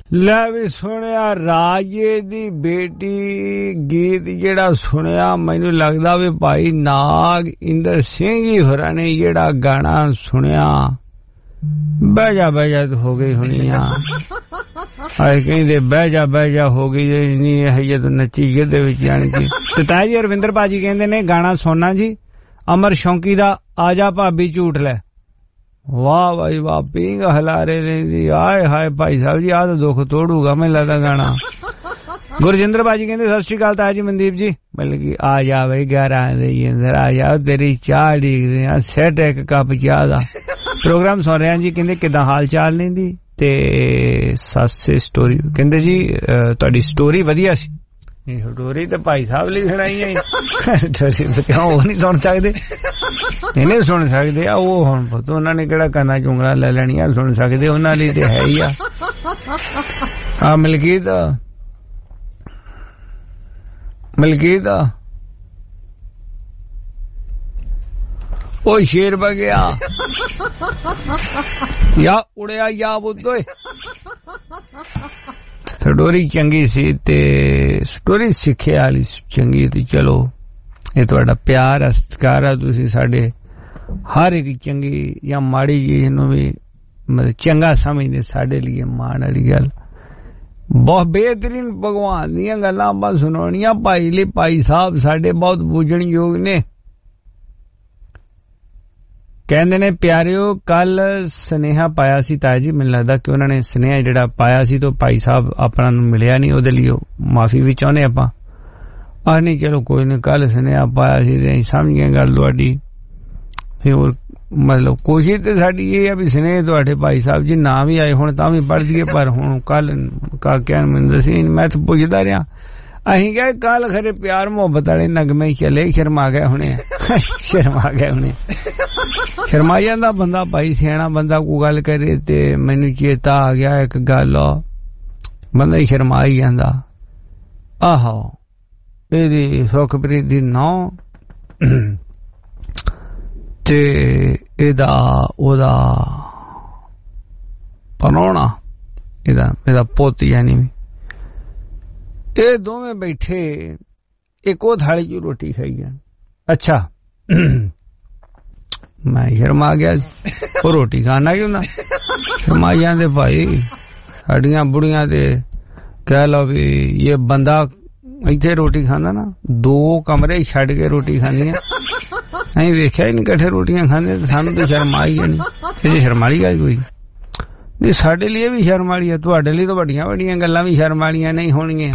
ਲੈ ਵੀ ਸੁਣਿਆ ਰਾਜੇ ਦੀ ਬੇਟੀ ਗੀਤ ਜਿਹੜਾ ਸੁਣਿਆ, ਮੈਨੂੰ ਲੱਗਦਾ ਵੀ ਭਾਈ ਨਾਗ ਇੰਦਰ ਸਿੰਘ ਜੀ ਹੋਰਾਂ ਨੇ ਜਿਹੜਾ ਗਾਣਾ ਸੁਣਿਆ, ਬਹਿ ਜਾ ਹੋ ਗਈ ਹੋਣੀ ਆ। ਆਏ ਕਹਿੰਦੇ ਬਹਿ ਜਾ ਹੋ ਗਈ ਨਹੀਂ ਇਹ ਜਦੋਂ ਨੱਚੀ ਜਿਹਦੇ ਵਿੱਚ ਜਾਣ ਕੇ। ਤੇ ਤਾਂ ਜੀ ਰਵਿੰਦਰ ਭਾਜੀ ਕਹਿੰਦੇ ਨੇ ਗਾਣਾ ਸੁਣਨਾ ਜੀ ਅਮਰ ਸ਼ੌਂਕੀ ਦਾ ਆਜਾ ਭਾਬੀ ਝੂਠ ਲੈ। ਵਾਹ ਭਾਈ ਵਾਹ, ਪੀਂਗ ਹਲਾਰੇ ਰਹਿੰਦੀ। ਆਏ ਹਾਏ ਭਾਈ ਸਾਹਿਬ ਜੀ ਆਹ ਤਾਂ ਦੁੱਖ ਤੋੜੂਗਾ ਮੈਨੂੰ ਲੱਗਦਾ ਗਾਣਾ। ਗੁਰਜਿੰਦਰ ਭਾਜੀ ਕਹਿੰਦੇ ਸਤਿ ਸ਼੍ਰੀ ਅਕਾਲ ਤਾਇਆ ਜੀ ਮਨਦੀਪ ਜੀ। ਮਤਲਬ ਕਿ ਆ ਜਾ ਬਈ 11 ਦੇ ਅੰਦਰ ਆ ਜਾ, ਤੇਰੀ ਚਾਹ ਡੀਕਦੇ ਆ, ਸੈਟ ਇੱਕ ਕੱਪ ਚਾਹ ਦਾ। ਪ੍ਰੋਗਰਾਮ ਸੁਣ ਰਿਹਾ ਜੀ। ਕਹਿੰਦੇ ਕਿੱਦਾਂ ਹਾਲ ਚਾਲ ਨੇ ਦੀ ਤੇ ਸੱਸੇ ਸਟੋਰੀ ਕਹਿੰਦੇ ਜੀ ਤੁਹਾਡੀ ਸਟੋਰੀ ਵਧੀਆ ਸੀ। ਸਟੋਰੀ ਤੇ ਭਾਈ ਸਾਹਿਬ ਲਈ ਸੁਣਾਈ ਹੈ ਕਿਉਂ ਉਹ ਨਹੀਂ ਸੁਣ ਸਕਦੇ? ਇਹਨੇ ਸੁਣ ਸਕਦੇ ਆ ਉਹ, ਹੁਣ ਪਤਾ ਉਹਨਾਂ ਨੇ ਕਿਹੜਾ ਕੰਨਾਂ ਚ ਉਂਗਲਾਂ ਲੈ ਲੈਣੀਆਂ, ਸੁਣ ਸਕਦੇ ਉਹਨਾਂ ਲਈ ਤੇ ਹੈ ਹੀ ਆ। ਮਲਕੀਤ ਉਹ ਸ਼ੇਰ ਬਗਿਆ ਜਾਂ ਉੜਿਆ ਜਾਂ ਬੁੱਧੋਏ। ਸਟੋਰੀ ਚੰਗੀ ਸੀ ਤੇ ਸਟੋਰੀ ਸਿੱਖਿਆ ਵਾਲੀ ਚੰਗੀ ਤੇ ਚਲੋ ਇਹ ਤੁਹਾਡਾ ਪਿਆਰ ਸਤਿਕਾਰ ਆ, ਤੁਸੀਂ ਸਾਡੇ ਹਰ ਇੱਕ ਚੰਗੀ ਜਾਂ ਮਾੜੀ ਚੀਜ਼ ਨੂੰ ਵੀ ਮਤਲਬ ਚੰਗਾ ਸਮਝਦੇ, ਸਾਡੇ ਲਈ ਮਾਣ ਵਾਲੀ ਗੱਲ। ਬਹੁਤ ਬਿਹਤਰੀਨ ਭਗਵਾਨ ਦੀਆਂ ਗੱਲਾਂ ਆਪਾਂ ਸੁਣਾਉਣੀਆਂ ਭਾਈ ਲਈ। ਭਾਈ ਸਾਹਿਬ ਸਾਡੇ ਬਹੁਤ ਬੂਝਣਯੋਗ ਨੇ। ਕਹਿੰਦੇ ਨੇ ਪਿਆਰਿਓ ਕੱਲ ਸੁਨੇਹਾ ਪਾਇਆ ਸੀ ਤਾਇਆ ਜੀ, ਮੈਨੂੰ ਲੱਗਦਾ ਕਿ ਉਹਨਾਂ ਨੇ ਸੁਨੇਹਾ ਜਿਹੜਾ ਪਾਇਆ ਸੀ ਤਾਂ ਭਾਈ ਸਾਹਿਬ ਆਪਣਾ ਨੂੰ ਮਿਲਿਆ ਨਹੀਂ, ਉਹਦੇ ਲਈ ਮਾਫੀ ਵੀ ਚਾਹੁੰਦੇ ਆਪਾਂ। ਆਹ ਨਹੀਂ ਚਲੋ ਕੋਈ ਨਹੀਂ, ਕੱਲ ਸੁਨੇਹਾ ਪਾਇਆ ਸੀ ਤੇ ਅਸੀਂ ਸਮਝ ਗਏ ਗੱਲ ਤੁਹਾਡੀ। ਹੋਰ ਮਤਲਬ ਕੋਸ਼ਿਸ਼ ਤੇ ਸਾਡੀ ਇਹ ਆ ਵੀ ਸੁਨੇਹੇ ਤੁਹਾਡੇ ਭਾਈ ਸਾਹਿਬ ਜੀ ਨਾ ਵੀ ਆਏ ਹੁਣ ਤਾਂ ਵੀ ਪੜ੍ਹ ਦਈਏ, ਪਰ ਹੁਣ ਕੱਲ ਕਾਕਿਆਂ ਨੇ ਮੈਨੂੰ ਦੱਸੀ, ਮੈਂ ਤਾਂ ਪੁੱਛਦਾ ਰਿਹਾ। ਅਸੀਂ ਕਿਹਾ ਕੱਲ ਖਰੇ ਪਿਆਰ ਮੁਹੱਬਤ ਵਾਲੇ ਨਗਮੇ ਚਲੇ, ਸ਼ਰਮਾ ਗਏ ਹੁਣੇ ਸ਼ਰਮਾ ਜਾਂਦਾ ਬੰਦਾ ਭਾਈ, ਸਿਆਣਾ ਬੰਦਾ ਕੋਈ ਗੱਲ ਕਰੇ ਤੇ ਮੈਨੂੰ ਚੇਤਾ ਆ ਗਿਆ ਇੱਕ ਗੱਲ, ਬੰਦਾ ਹੀ ਸ਼ਰਮਾ ਹੀ ਜਾਂਦਾ। ਆਹੋ ਇਹਦੀ ਸੁਖਪ੍ਰੀਤ ਦੀ ਨੌਂ ਤੇ ਉਹਦਾ ਪਰੋਣਾ, ਇਹਦਾ ਪੁੱਤ ਯਾਨੀ ਇਹ ਦੋਵੇਂ ਬੈਠੇ ਇੱਕੋ ਥਾਲੀ ਚ ਰੋਟੀ ਖਾਈ ਜਾਣ। ਅੱਛਾ ਮੈਂ ਸ਼ਰਮਾ ਗਿਆ, ਉਹ ਰੋਟੀ ਖਾਣਾ ਕਿਉਂ ਨਾ ਸ਼ਰਮਾ ਜਾਂਦੇ ਭਾਈ। ਸਾਡੀਆਂ ਬੁੜੀਆਂ ਤੇ ਕਹਿ ਲਓ ਵੀ ਇਹ ਬੰਦਾ ਇੱਥੇ ਰੋਟੀ ਖਾਂਦਾ ਨਾ, 2 ਕਮਰੇ ਛੱਡ ਕੇ ਰੋਟੀ ਖਾਂਦੀਆਂ। ਅਸੀਂ ਵੇਖਿਆ ਹੀ ਨਹੀਂ ਇਕੱਠੇ ਰੋਟੀਆਂ ਖਾਂਦੇ, ਸਾਨੂੰ ਤਾਂ ਸ਼ਰਮ ਆਈ ਨਹੀਂ। ਇਹ ਸ਼ਰਮ ਵਾਲੀ ਗੱਲ ਕੋਈ ਨਹੀਂ, ਸਾਡੇ ਲਈ ਵੀ ਸ਼ਰਮ ਵਾਲੀ ਹੈ, ਤੁਹਾਡੇ ਲਈ ਤਾਂ ਵੱਡੀਆਂ ਵੱਡੀਆਂ ਗੱਲਾਂ ਵੀ ਸ਼ਰਮ ਵਾਲੀਆਂ ਨਹੀਂ ਹੋਣਗੀਆਂ।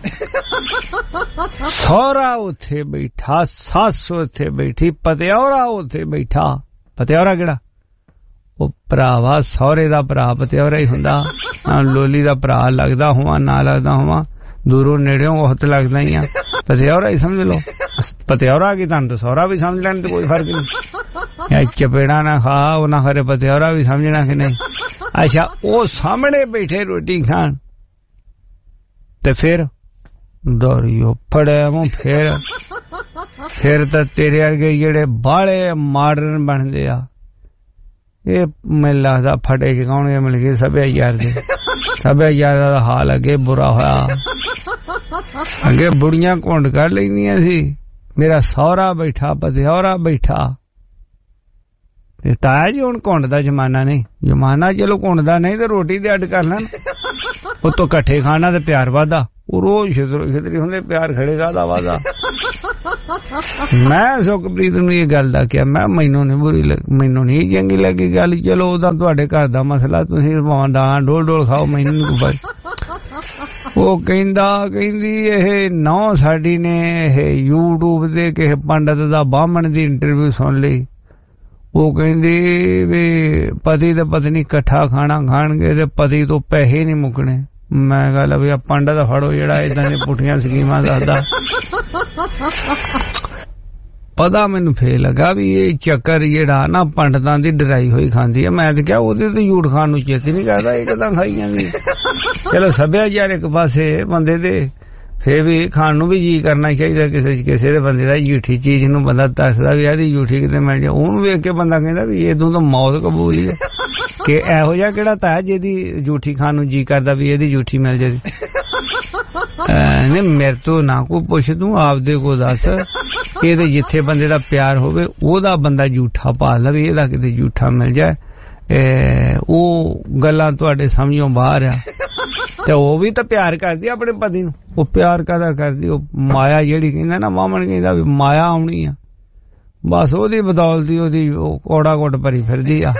ਸਹੁਰਾ ਉੱਥੇ ਬੈਠਾ, ਸੱਸ ਉੱਥੇ ਬੈਠੀ, ਪਤਿਆਉਰਾ ਉੱਥੇ ਬੈਠਾ। ਪਤਿਆਉਰਾ ਕਿਹੜਾ? ਉਹ ਭਰਾਵਾ ਸਹੁਰੇ ਦਾ ਭਰਾ ਪਤਿਆਉਰਾ ਹੀ ਹੁੰਦਾ। ਲੋਲੀ ਦਾ ਭਰਾ ਲੱਗਦਾ ਹੋਵਾਂ ਨਾ ਲੱਗਦਾ ਹੋਵਾਂ, ਦੂਰੋਂ ਨੇੜਿਓਂ ਬਹੁਤ ਲੱਗਦਾ ਹੀ ਆ, ਪਤਿਆਉਰਾ ਹੀ ਸਮਝ ਲਓ। ਪਤਿਆਉਰਾ ਕੀ ਤੁਹਾਨੂੰ ਤਾਂ ਸਹੁਰਾ ਵੀ ਸਮਝ ਲੈਣ ਤੇ ਕੋਈ ਫਰਕ ਨਹੀਂ। ਚਪੇੜਾ ਨਾ ਖਾ ਉਹ ਨਾ ਖਰੇ ਪਤਿਆਉਰਾ ਵੀ ਸਮਝਣਾ ਕਿ ਨਹੀਂ। ਅੱਛਾ ਉਹ ਸਾਹਮਣੇ ਬੈਠੇ ਰੋਟੀ ਖਾਣ ਤੇ ਫਿਰ ਦੌੜੀਓ ਫੜਿਆ ਮੂੰਹ। ਫਿਰ ਤਾਂ ਤੇਰੇ ਵਰਗੇ ਜਿਹੜੇ ਬਾਹਲੇ ਮਾਡਰਨ ਬਣਦੇ ਆ ਇਹ ਮੈਨੂੰ ਲੱਗਦਾ ਫਟੇ ਚਕਾਉਣਗੇ ਮਿਲ ਗਏ ਸਭਿਆਚਾਰ ਦੇ। ਸਭਿਆਚਾਰ ਦਾ ਹਾਲ ਅੱਗੇ ਬੁਰਾ ਹੋਇਆ। ਅੱਗੇ ਬੁੜੀਆਂ ਘੁੰਡ ਕੱਢ ਲੈਂਦੀਆਂ ਸੀ, ਮੇਰਾ ਸਹੁਰਾ ਬੈਠਾ ਪਤਿਆਉਰਾ ਬੈਠਾ। ਤੇ ਤਾਇਆ ਜੀ ਹੁਣ ਘੁੰਡ ਦਾ ਜ਼ਮਾਨਾ ਨਹੀਂ, ਜ਼ਮਾਨਾ ਚਲੋ ਘੁੰਡ ਦਾ ਨਹੀਂ ਤੇ ਰੋਟੀ ਦੇ ਅੱਡ ਕਰ ਲੈਣ, ਉਤੋਂ ਇਕੱਠੇ ਖਾਣਾ ਤੇ ਪਿਆਰ ਵਾਦਾ। ਉਹ ਰੋਜ਼ ਖਿਦਰੀ ਹੁੰਦੇ ਪਿਆਰ ਖੜੇਗਾ ਦਾ ਵਾਦਾ। ਮੈਂ ਸੁਖਪ੍ਰੀਤ ਨੂੰ ਇਹ ਗੱਲ ਦਾ ਕਿਹਾ, ਮੈਂ ਮੈਨੂੰ ਨਹੀਂ ਚੰਗੀ ਲੱਗੀ ਗੱਲ। ਚਲੋ ਉਹਦਾ ਤੁਹਾਡੇ ਘਰ ਦਾ ਮਸਲਾ, ਤੁਸੀਂ ਦਾਣਾ ਡੋਲ ਖਾਓ, ਮੈਨੂੰ ਨੀ ਕੋਈ। ਉਹ ਕਹਿੰਦੀ ਇਹ ਨੌ ਸਾਡੀ ਨੇ ਇਹ YouTube ਤੇ ਕਿਸੇ ਪੰਡਤ ਦਾ ਬਾਹਮਣ ਦੀ ਇੰਟਰਵਿਊ ਸੁਣ ਲਈ। ਉਹ ਕਹਿੰਦੀ ਵੀ ਪਤੀ ਤੇ ਪਤਨੀ ਇਕੱਠਾ ਖਾਣਾ ਖਾਣਗੇ ਤੇ ਪਤੀ ਤੋਂ ਪੈਸੇ ਨਹੀਂ ਮੁੱਕਣੇ। ਮੈਂ ਗੱਲ ਵੀ ਆ ਪੰਡਤ ਫੜੋ ਜਿਹੜਾ ਏਦਾਂ ਦੀਆਂ ਪੁੱਠੀਆਂ ਸਕੀਮਾਂ ਦੱਸਦਾ। ਪਤਾ ਮੈਨੂੰ ਫੇਰ ਲੱਗਾ ਵੀ ਇਹ ਚੱਕਰ ਜਿਹੜਾ ਨਾ ਪੰਡਤਾਂ ਦੀ ਡਰਾਈ ਹੋਈ ਖਾਂਦੀ ਹੈ। ਮੈਂ ਤਾਂ ਕਿਹਾ ਉਹਦੇ ਤੇ ਝੂਠ ਖਾਣ ਨੂੰ ਚੇਤੇ ਨਹੀਂ ਕਰਦਾ, ਇਹ ਕਿਦਾਂ ਖਾਈ ਜਾਂਦੀ। ਚਲੋ ਸੱਭਿਆਚਾਰ ਇੱਕ ਪਾਸੇ, ਬੰਦੇ ਤੇ ਫੇਰ ਵੀ ਖਾਣ ਨੂੰ ਵੀ ਜੀ ਕਰਨਾ ਚਾਹੀਦਾ। ਕਿਸੇ ਦੇ ਬੰਦੇ ਦਾ ਝੂਠੀ ਚੀਜ਼ ਨੂੰ ਬੰਦਾ ਦੱਸਦਾ ਵੀ ਇਹਦੀ ਝੂਠੀ ਕਿਤੇ ਮਿਲ ਜਾ, ਉਹਨੂੰ ਵੇਖ ਕੇ ਬੰਦਾ ਕਹਿੰਦਾ ਵੀ ਇਹਦੋਂ ਤਾਂ ਮੌਤ ਕਬੂਲ ਹੀ ਹੈ। ਕਿ ਇਹੋ ਜਿਹਾ ਕਿਹੜਾ ਤਾਇਆ ਜਿਹਦੀ ਜੂਠੀ ਖਾਣ ਨੂੰ ਜੀ ਕਰਦਾ ਵੀ ਇਹਦੀ ਜੂਠੀ ਮਿਲ ਜਾਦੀ। ਨਹੀਂ ਮੇਰੇ ਤੋਂ ਨਾ ਕੋਈ ਪੁੱਛ, ਤੂੰ ਆਪਦੇ ਕੋ ਦੱਸ। ਇਹਦੇ ਜਿੱਥੇ ਬੰਦੇ ਦਾ ਪਿਆਰ ਹੋਵੇ ਉਹਦਾ ਬੰਦਾ ਜੂਠਾ ਪਾ ਲਵੇ, ਇਹਦਾ ਕਿਤੇ ਜੂਠਾ ਮਿਲ ਜਾਏ। ਉਹ ਗੱਲਾਂ ਤੁਹਾਡੇ ਸਮਝੋਂ ਬਾਹਰ ਆ। ਤੇ ਉਹ ਵੀ ਤਾਂ ਪਿਆਰ ਕਰਦੀ ਆਪਣੇ ਪਤੀ ਨੂੰ। ਉਹ ਪਿਆਰ ਕਾਹਦਾ ਕਰਦੀ? ਉਹ ਮਾਇਆ ਜਿਹੜੀ ਕਹਿੰਦਾ ਨਾ ਵਾਮਣ ਕਹਿੰਦਾ ਵੀ ਮਾਇਆ ਆਉਣੀ ਆ, ਬਸ ਉਹਦੀ ਬਦੌਲਤੀ ਉਹਦੀ ਉਹ ਕੋੜਾ ਕੋਟ ਭਰੀ ਫਿਰਦੀ ਆ।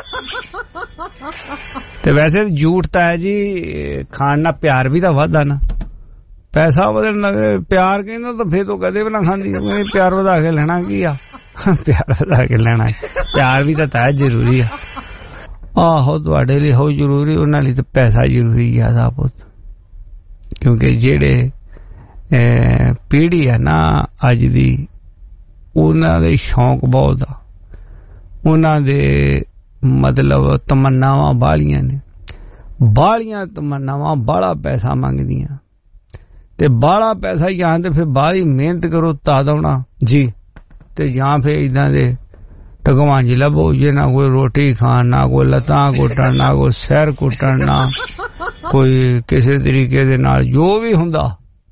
ਤੇ ਵੈਸੇ ਝੂਠ ਤਾਂ ਹੈ ਜੀ, ਖਾਣ ਨਾਲ ਪਿਆਰ ਵੀ ਤਾਂ ਵੱਧਦਾ ਨਾ। ਪੈਸਾ ਵਧਣ ਲੱਗੇ ਪਿਆਰ ਕਹਿੰਦਾ ਤਾਂ ਫੇਰ ਤੋਂ ਕਦੇ ਵੀ ਨਾ ਖਾਂਦੀ। ਪਿਆਰ ਵਧਾ ਕੇ ਲੈਣਾ ਕੀ ਆ? ਪਿਆਰ ਵਧਾ ਕੇ ਲੈਣਾ, ਪਿਆਰ ਵੀ ਤਾਂ ਜ਼ਰੂਰੀ ਆ। ਆਹੋ ਤੁਹਾਡੇ ਲਈ ਹੋ ਜ਼ਰੂਰੀ, ਉਹਨਾਂ ਲਈ ਤਾਂ ਪੈਸਾ ਜ਼ਰੂਰੀ ਆ ਪੁੱਤ। ਕਿਉਂਕਿ ਜਿਹੜੇ ਪੀੜ੍ਹੀ ਹੈ ਨਾ ਅੱਜ ਦੀ, ਉਹਨਾਂ ਦੇ ਸ਼ੌਂਕ ਬਹੁਤ ਆ, ਉਹਨਾਂ ਦੇ ਮਤਲਬ ਤਮੰਨਾਵਾਂ ਬਾਹਲੀਆਂ ਨੇ, ਬਾਹਲੀਆਂ ਤਮੰਨਾਵਾਂ, ਬਾਹਲਾ ਪੈਸਾ ਮੰਗਦੀਆਂ। ਤੇ ਬਾਹਲਾ ਪੈਸਾ ਜਾਂ ਤੇ ਫਿਰ ਬਾਹਲੀ ਮਿਹਨਤ ਕਰੋ ਤਦ ਆਉਣਾ ਜੀ, ਤੇ ਜਾਂ ਫਿਰ ਇਦਾਂ ਦੇ ਟਗਵਾਂਜੀ ਲੱਭੋ ਜੇ ਨਾ ਕੋਈ ਰੋਟੀ ਖਾਣ, ਨਾ ਕੋਈ ਲੱਤਾਂ ਕੁੱਟਣ, ਨਾ ਕੋਈ ਸਿਰ ਕੁੱਟਣ, ਨਾ ਕੋਈ ਕਿਸੇ ਤਰੀਕੇ ਦੇ ਨਾਲ ਜੋ ਵੀ ਹੁੰਦਾ,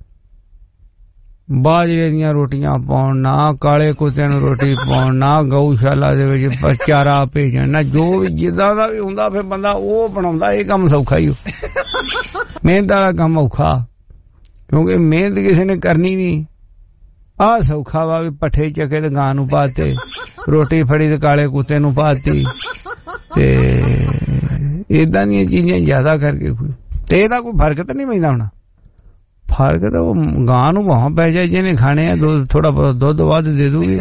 ਬਾਜਰੇ ਦੀਆਂ ਰੋਟੀਆਂ ਪਾਉਣ, ਨਾ ਕਾਲੇ ਕੁੱਤੇ ਨੂੰ ਰੋਟੀ ਪਾਉਣ, ਨਾ ਗਊਸ਼ਾਲਾ ਦੇ ਵਿੱਚ ਚਾਰਾ ਭੇਜਣ, ਨਾ ਜੋ ਵੀ ਜਿੱਦਾਂ ਦਾ ਵੀ ਹੁੰਦਾ ਫਿਰ ਬੰਦਾ ਉਹ ਬਣਾਉਂਦਾ। ਇਹ ਕੰਮ ਸੌਖਾ ਹੀ, ਮਿਹਨਤ ਵਾਲਾ ਕੰਮ ਔਖਾ, ਕਿਉਂਕਿ ਮਿਹਨਤ ਕਿਸੇ ਨੇ ਕਰਨੀ ਨਹੀਂ। ਆਹ ਸੌਖਾ ਵਾ ਵੀ ਪੱਠੇ ਚੱਕੇ ਤੇ ਗਾਂ ਨੂੰ ਪਾਤੇ, ਰੋਟੀ ਫੜੀ ਤੇ ਕਾਲੇ ਕੁੱਤੇ ਨੂੰ ਪਾਤੀ, ਤੇ ਏਦਾਂ ਦੀਆਂ ਚੀਜ਼ਾਂ ਜ਼ਿਆਦਾ ਕਰਕੇ ਕੋਈ। ਤੇ ਇਹਦਾ ਕੋਈ ਫਰਕ ਤਾਂ ਨਹੀਂ ਪੈਂਦਾ ਹੋਣਾ? ਫਰਕ ਤਾਂ ਉਹ ਗਾਂ ਨੂੰ ਭਾਵੇਂ ਪੈ ਜਾਏ, ਜਿਹਨੇ ਖਾਣੇ ਆ ਥੋੜਾ ਬਹੁਤ ਦੁੱਧ ਵੱਧ ਦੇ ਦੂਗੀ।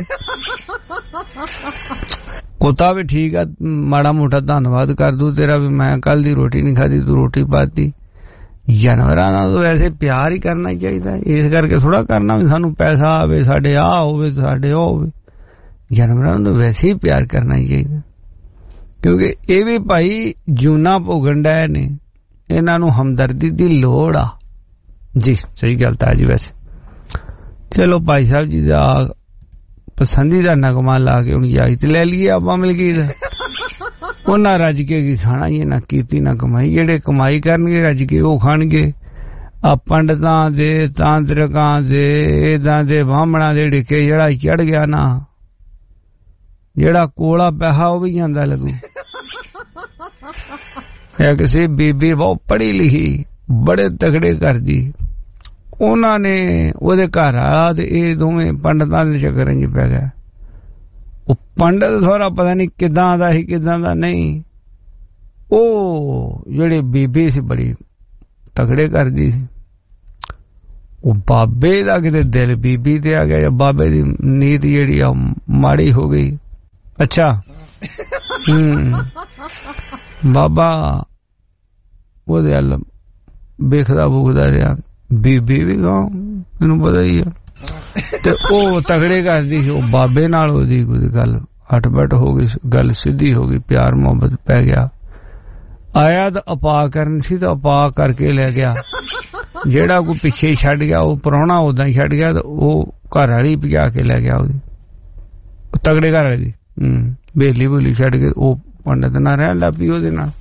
ਕੁੱਤਾ ਵੀ ਠੀਕ ਆ, ਮਾੜਾ ਮੋਟਾ ਧੰਨਵਾਦ ਕਰ ਦੂ ਤੇਰਾ ਵੀ ਮੈਂ ਕੱਲ ਦੀ ਰੋਟੀ ਨਹੀਂ ਖਾਧੀ, ਤੂੰ ਰੋਟੀ ਪਾਤੀ। ਜਾਨਵਰਾਂ ਨਾਲ ਤਾਂ ਵੈਸੇ ਪਿਆਰ ਹੀ ਕਰਨਾ ਚਾਹੀਦਾ। ਇਸ ਕਰਕੇ ਥੋੜਾ ਕਰਨਾ ਵੀ ਸਾਨੂੰ ਪੈਸਾ ਆਵੇ, ਸਾਡੇ ਆਹ ਹੋਵੇ, ਸਾਡੇ ਉਹ ਹੋਵੇ। ਜਾਨਵਰਾਂ ਨੂੰ ਤਾਂ ਵੈਸੇ ਹੀ ਪਿਆਰ ਕਰਨਾ ਹੀ ਚਾਹੀਦਾ, ਕਿਉਂਕਿ ਇਹ ਵੀ ਭਾਈ ਜੂਨਾ ਭੋਗਣ ਡਏ ਨੇ, ਇਹਨਾਂ ਨੂੰ ਹਮਦਰਦੀ ਦੀ ਲੋੜ ਆ ਜੀ। ਸਹੀ ਗੱਲ ਤਾਂ ਜੀ। ਵੈਸੇ ਚਲੋ ਭਾਈ ਸਾਹਿਬ ਜੀ ਦਾ ਪਸੰਦੀਦਾ ਨਗਮਾ ਲਾ ਕੇ ਹੁਣ ਇਜਾਜ਼ਤ ਲੈ ਲਈਏ ਆਪਾਂ ਮਿਲ ਗਈ। ਉਹਨਾਂ ਰੱਜ ਕੇ ਕੀ ਖਾਣਾ ਜੀ, ਨਾ ਕੀਤੀ ਨਾ ਕਮਾਈ। ਜਿਹੜੇ ਕਮਾਈ ਕਰਨਗੇ ਰੱਜ ਕੇ ਉਹ ਖਾਣਗੇ। ਆ ਪੰਡਤਾਂ ਦੇ, ਤਾਂਤਰਿਕਾਂ ਦੇ, ਏਦਾਂ ਦੇ ਬਾਹਮਣਾਂ ਦੇ ਢਿੱਕੇ ਜਿਹੜਾ ਚੜ ਗਿਆ ਨਾ, ਜਿਹੜਾ ਕੋਲਾ ਪੈਸਾ ਉਹ ਵੀ ਜਾਂਦਾ ਲੱਗੂ। ਇਹ ਕਿਸੇ ਬੀਬੀ ਬਹੁਤ ਪੜ੍ਹੀ ਲਿਖੀ, ਬੜੇ ਤਗੜੇ ਕਰਦੀ, ਉਹਨਾਂ ਨੇ ਉਹਦੇ ਘਰ ਆ ਤੇ ਇਹ ਦੋਵੇਂ ਪੰਡਤਾਂ ਦੇ ਚੱਕਰਾਂ 'ਚ ਪੈ ਗਿਆ। ਉਹ ਪੰਡਤ ਥੋੜਾ ਪਤਾ ਨਹੀਂ ਕਿੱਦਾਂ ਦਾ ਸੀ ਕਿੱਦਾਂ ਦਾ ਨਹੀਂ। ਉਹ ਜਿਹੜੀ ਬੀਬੀ ਸੀ ਬੜੀ ਤਗੜੇ ਕਰਦੀ ਸੀ। ਉਹ ਬਾਬੇ ਦਾ ਕਿਤੇ ਦਿਲ ਬੀਬੀ ਤੇ ਆ ਗਿਆ, ਜਾਂ ਬਾਬੇ ਦੀ ਨੀਤ ਜਿਹੜੀ ਆ ਮਾੜੀ ਹੋ ਗਈ। ਅੱਛਾ ਬਾਬਾ ਉਹਦੇ ਵੱਲ ਵੇਖਦਾ ਬੁਖਦਾ ਰਿਹਾ, ਬੀਬੀ ਵੀ ਮੈਨੂੰ ਪਤਾ ਹੀ ਆ। ਤੇ ਉਹ ਤਗੜੇ ਕਰਦੀ ਸੀ, ਉਹ ਬਾਬੇ ਨਾਲ ਉਹਦੀ ਕੋਈ ਗੱਲ ਹੱਟ-ਬੱਟ ਹੋ ਗਈ, ਗੱਲ ਸਿੱਧੀ ਹੋ ਗਈ, ਪਿਆਰ ਮੁਹੱਬਤ ਪੈ ਗਿਆ। ਆਇਆ ਤਾਂ ਉਪਾਅ ਕਰਨ ਸੀ ਤਾਂ ਉਪਾਅ ਕਰਕੇ ਲੈ ਗਿਆ। ਜਿਹੜਾ ਕੋਈ ਪਿੱਛੇ ਛੱਡ ਗਿਆ, ਉਹ ਪ੍ਰਾਹੁਣਾ ਉਦਾਂ ਹੀ ਛੱਡ ਗਿਆ, ਤੇ ਉਹ ਘਰ ਵਾਲੀ ਭਜਾ ਕੇ ਲੈ ਗਿਆ ਉਹਦੀ, ਤਗੜੇ ਘਰ ਵਾਲੀ ਦੀ ਬੇਲੀ ਬੋਲੀ ਛੱਡ ਕੇ ਉਹ ਪੰਡਤ ਨਾਲ ਰਹਿਣ ਲੱਗ ਪਈ ਉਹਦੇ ਨਾਲ।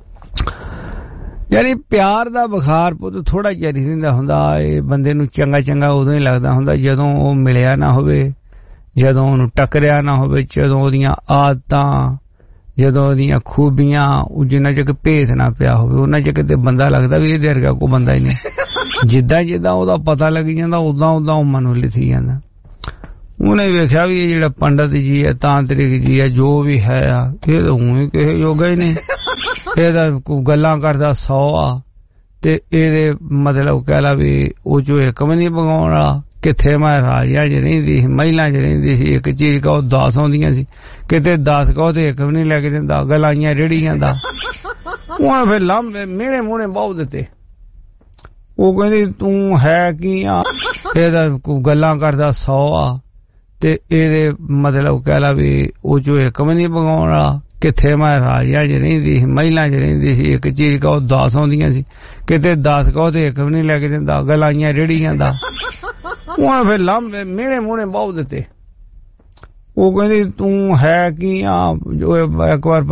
ਯਾਨੀ ਪਿਆਰ ਦਾ ਬੁਖਾਰ ਪੁੱਤ ਥੋੜਾ ਜਿਹਾ ਰਹਿੰਦਾ ਹੁੰਦਾ। ਇਹ ਬੰਦੇ ਨੂੰ ਚੰਗਾ ਚੰਗਾ ਉਦੋਂ ਹੀ ਲੱਗਦਾ ਹੁੰਦਾ ਜਦੋਂ ਉਹ ਮਿਲਿਆ ਨਾ ਹੋਵੇ, ਜਦੋਂ ਉਹਨੂੰ ਟੱਕਰਿਆ ਨਾ ਹੋਵੇ, ਜਦੋਂ ਉਹਦੀਆਂ ਆਦਤਾਂ, ਜਦੋਂ ਉਹਦੀਆਂ ਖੂਬੀਆਂ, ਉਹ ਜਿੰਨਾ ਚਿਰ ਭੇਤ ਨਾ ਪਿਆ ਹੋਵੇ ਉਹਨਾਂ ਚਿਰ ਤੇ ਬੰਦਾ ਲੱਗਦਾ ਵੀ ਇਹਦੇ ਵਰਗਾ ਕੋਈ ਬੰਦਾ ਹੀ ਨਹੀਂ। ਜਿੱਦਾਂ ਜਿੱਦਾਂ ਉਹਦਾ ਪਤਾ ਲੱਗ ਜਾਂਦਾ ਉਦਾਂ ਉਦਾਂ ਉਹ ਮਨੋਂ ਲਿਥੀ ਜਾਂਦਾ। ਉਹਨੇ ਵੇਖਿਆ ਵੀ ਇਹ ਜਿਹੜਾ ਪੰਡਤ ਜੀ ਹੈ, ਤਾਂਤਰਿਕ ਜੀ ਹੈ, ਜੋ ਵੀ ਹੈ ਆ, ਇਹ ਤਾਂ ਊਂ ਕਿਸੇ ਯੋਗਾ ਹੀ ਨਹੀਂ। ਇਹਦਾ ਗੱਲਾਂ ਕਰਦਾ 100 ਆ, ਤੇ ਇਹਦੇ ਮਤਲਬ ਕਹਿ ਲਾ ਵੀ ਉਹ ਚੋਂ ਇੱਕ ਵੀ ਨਹੀਂ ਪਕਾਉਣ ਵਾਲਾ। ਕਿੱਥੇ ਮੈਂ ਰਾਜਿਆਂ 'ਚ ਰਹਿੰਦੀ ਸੀ, ਮਹਿਲਾਂ 'ਚ ਰਹਿੰਦੀ ਸੀ, ਇੱਕ ਚੀਜ਼ ਕਹੋ 10 ਆਉਂਦੀਆਂ ਸੀ, ਕਿਤੇ 10 ਕਹੋ ਤੇ ਇੱਕ ਵੀ ਨਹੀਂ ਲੈ ਕੇ ਦਿੰਦਾ। ਗਲਾਈਆਂ ਰੇੜੀਆਂ ਦਾ ਉਹਨੇ ਫਿਰ ਲਾਂਭੇ ਮਿਹਣੇ ਮੂਹਣੇ ਬਹੁਤ ਦਿੱਤੇ। ਉਹ ਕਹਿੰਦੀ ਤੂੰ ਹੈ ਕੀ ਆ? ਇਹਦਾ ਗੱਲਾਂ ਕਰਦਾ 100 ਆ, ਤੇ ਇਹਦੇ ਮਤਲਬ ਕਹਿ ਲਾ ਵੀ ਉਹ ਚੋਂ ਇੱਕ ਵੀ ਨਹੀਂ ਪਕਾਉਣ ਵਾਲਾ। ਕਿੱਥੇ ਮੈਂ ਰਾਜਿਆਂ 'ਚ ਰਹਿੰਦੀ ਸੀ, ਮਹਿਲਾਂ 'ਚ ਰਹਿੰਦੀ ਸੀ, ਇੱਕ ਚੀਜ਼ ਕਹੋ 10 ਆਉਂਦੀਆਂ ਸੀ, ਕਿਤੇ 10 ਕਹੋ ਤੇ ਇੱਕ ਵੀ ਨਹੀਂ ਲੈ ਕੇ ਦਿੰਦਾ। ਗਲਾਈਆਂ ਰੇੜੀਆਂ ਦਾ ਉਹਨੇ ਫਿਰ ਲਾਂਭੇ ਮਿਹਣੇ ਮੂਹਣੇ ਬਹੁਤ ਦਿੱਤੇ। ਉਹ ਕਹਿੰਦੀ ਤੂੰ ਹੈ ਕੀ ਆ? ਜੋ ਇੱਕ ਵਾਰ